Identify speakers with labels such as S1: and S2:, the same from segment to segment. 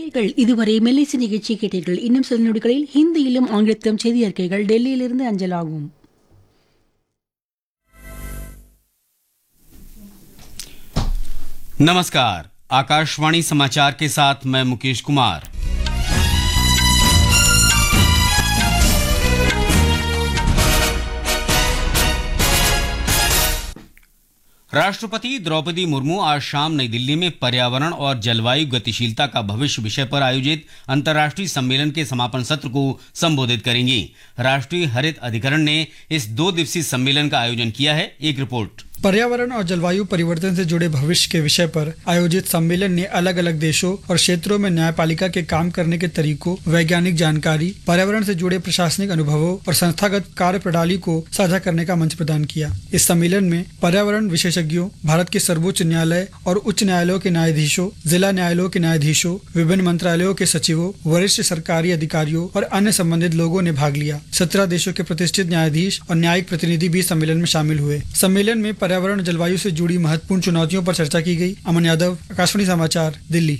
S1: நேயர்கள் இதுவரை மெல்லிசை நிகழ்ச்சி கேட்டீர்கள். இன்னும் சில நொடிகளில் ஹிந்தியிலும் ஆங்கிலத்திலும் செய்தி அறிக்கைகள் டெல்லியிலிருந்து அஞ்சலாகும்.
S2: नमस्कार, आकाशवाणी समाचार के साथ मैं मुकेश कुमार। राष्ट्रपति द्रौपदी मुर्मू आज शाम नई दिल्ली में पर्यावरण और जलवायु गतिशीलता का भविष्य विषय पर आयोजित अंतर्राष्ट्रीय सम्मेलन के समापन सत्र को संबोधित करेंगी। राष्ट्रीय हरित अधिकरण ने इस 2 दिवसीय सम्मेलन का आयोजन किया है। एक रिपोर्ट।
S3: पर्यावरण और जलवायु परिवर्तन से जुड़े भविष्य के विषय पर आयोजित सम्मेलन ने अलग अलग देशों और क्षेत्रों में न्यायपालिका के काम करने के तरीकों, वैज्ञानिक जानकारी, पर्यावरण से जुड़े प्रशासनिक अनुभवों और संस्थागत कार्य प्रणाली को साझा करने का मंच प्रदान किया। इस सम्मेलन में पर्यावरण विशेषज्ञों, भारत के सर्वोच्च न्यायालय और उच्च न्यायालयों के न्यायाधीशों, जिला न्यायालयों के न्यायाधीशों, विभिन्न मंत्रालयों के सचिवों, वरिष्ठ सरकारी अधिकारियों और अन्य संबंधित लोगों ने भाग लिया। 17 देशों के प्रतिष्ठित न्यायाधीश और न्यायिक प्रतिनिधि भी सम्मेलन में शामिल हुए। सम्मेलन में पर्यावरण जलवायु से जुड़ी महत्वपूर्ण चुनौतियों पर चर्चा की गई। अमन यादव, आकाशवाणी समाचार, दिल्ली।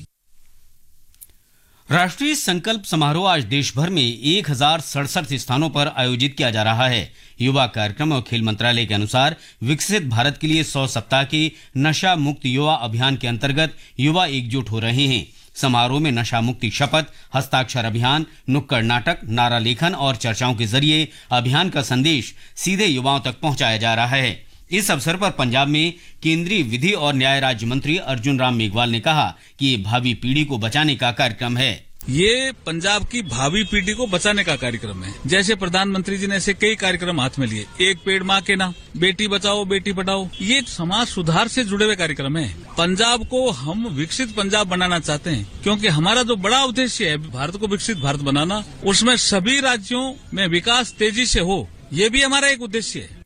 S2: राष्ट्रीय संकल्प समारोह आज देश भर में 1067 स्थानों पर आयोजित किया जा रहा है। युवा कार्यक्रम और खेल मंत्रालय के अनुसार विकसित भारत के लिए 100 सप्ताह के नशा मुक्त युवा अभियान के अंतर्गत युवा एकजुट हो रहे हैं। समारोह में नशा मुक्ति शपथ, हस्ताक्षर अभियान, नुक्कड़ नाटक, नारा लेखन और चर्चाओं के जरिए अभियान का संदेश सीधे युवाओं तक पहुंचाया जा रहा है। इस अवसर पर पंजाब में केंद्रीय विधि और न्याय राज्य मंत्री अर्जुन राम मेघवाल ने कहा कि ये भावी पीढ़ी को बचाने का कार्यक्रम है।
S4: ये पंजाब की भावी पीढ़ी को बचाने का कार्यक्रम है। जैसे प्रधानमंत्री जी ने ऐसे कई कार्यक्रम हाथ में लिए, एक पेड़ माँ के नाम, बेटी बचाओ बेटी पढ़ाओ, ये समाज सुधार से जुड़े हुए कार्यक्रम है। पंजाब को हम विकसित पंजाब बनाना चाहते हैं, क्योंकि हमारा जो बड़ा उद्देश्य है भारत को विकसित भारत बनाना, उसमें सभी राज्यों में विकास तेजी से हो, ये भी हमारा एक उद्देश्य है।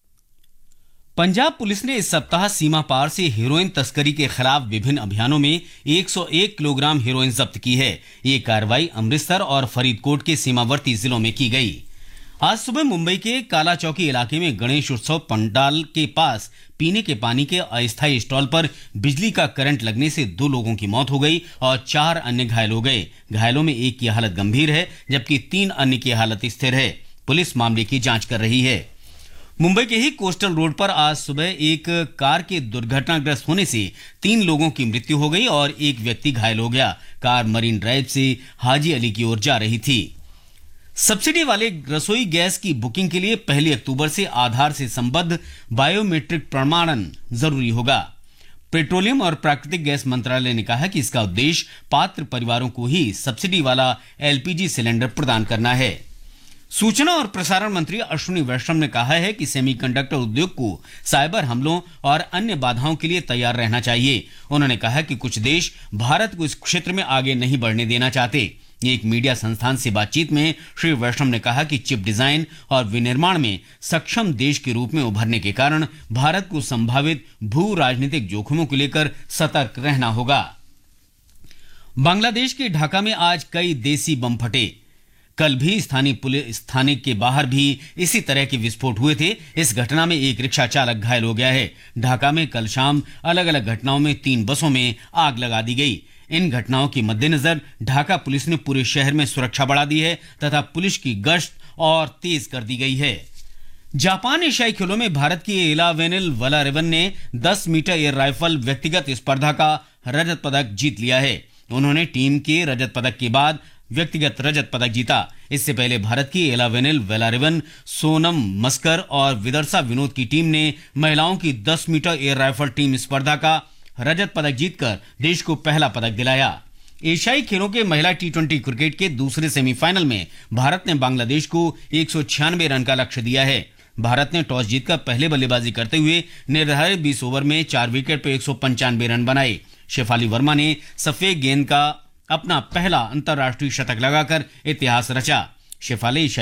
S2: पंजाब पुलिस ने इस सप्ताह सीमा पार से हेरोइन तस्करी के खिलाफ विभिन्न अभियानों में 101 किलोग्राम हेरोइन जब्त की है। ये कार्रवाई अमृतसर और फरीदकोट के सीमावर्ती जिलों में की गई। आज सुबह मुंबई के काला चौकी इलाके में गणेश उत्सव पंडाल के पास पीने के पानी के अस्थायी स्टॉल पर बिजली का करंट लगने से 2 लोगों की मौत हो गई और 4 अन्य घायल हो गए। घायलों में एक की हालत गंभीर है, जबकि 3 अन्य की हालत स्थिर है। पुलिस मामले की जांच कर रही है। मुंबई के ही कोस्टल रोड पर आज सुबह एक कार के दुर्घटनाग्रस्त होने से 3 लोगों की मृत्यु हो गई और एक व्यक्ति घायल हो गया। कार मरीन ड्राइव से हाजी अली की ओर जा रही थी। सब्सिडी वाले रसोई गैस की बुकिंग के लिए 1 अक्टूबर से आधार से संबद्ध बायोमेट्रिक प्रमाणन जरूरी होगा। पेट्रोलियम और प्राकृतिक गैस मंत्रालय ने कहा कि इसका उद्देश्य पात्र परिवारों को ही सब्सिडी वाला LPG सिलेंडर प्रदान करना है। सूचना और प्रसारण मंत्री अश्विनी वैष्णव ने कहा है कि सेमीकंडक्टर उद्योग को साइबर हमलों और अन्य बाधाओं के लिए तैयार रहना चाहिए। उन्होंने कहा कि कुछ देश भारत को इस क्षेत्र में आगे नहीं बढ़ने देना चाहते। एक मीडिया संस्थान से बातचीत में श्री वैष्णव ने कहा कि चिप डिजाइन और विनिर्माण में सक्षम देश के रूप में उभरने के कारण भारत को संभावित भू राजनीतिक जोखिमों को लेकर सतर्क रहना होगा। बांग्लादेश के ढाका में आज कई देसी बम फटे। कल भी स्थानीय के बाहर भी इसी तरह के विस्फोट हुए थे। इस घटना में एक रिक्शा चालक घायल हो गया है। ढाका में कल शाम अलग अलग घटनाओं में 3 बसों में आग लगा दी गई। इन घटनाओं के मद्देनजर ढाका पुलिस ने पूरे शहर में सुरक्षा बढ़ा दी है तथा पुलिस की गश्त और तेज कर दी गई है। जापान एशियाई खेलों में भारत की एलावेनिल वलारिवन ने 10 मीटर एयर राइफल व्यक्तिगत स्पर्धा का रजत पदक जीत लिया है। उन्होंने टीम के रजत पदक के बाद व्यक्तिगत रजत पदक जीता। इससे पहले भारत की एलावेनिल वेलारिवन, सोनम मस्कर और विदर्शा विनोद की टीम ने महिलाओं की 10 मीटर एयर राइफल टीम स्पर्धा का रजत पदक जीतकर देश को पहला पदक दिलाया। एशियाई खेलों के महिला T20 क्रिकेट के दूसरे सेमीफाइनल में भारत ने बांग्लादेश को 196 रन का लक्ष्य दिया है। भारत ने टॉस जीतकर पहले बल्लेबाजी करते हुए निर्धारित 20 ओवर में 4 विकेट पर 195 रन बनाए। शेफाली वर्मा ने सफेद गेंद का अपना पहला अंतर्राष्ट्रीय शतक लगाकर इतिहास रचा। शेफाली